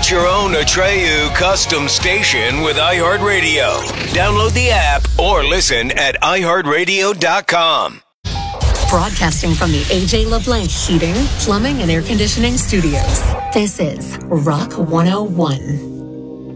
Get your own Atreyu custom station with iHeartRadio. Download the app or listen at iHeartRadio.com. Broadcasting from the A.J. LeBlanc Heating, Plumbing, and Air Conditioning Studios. This is Rock 101.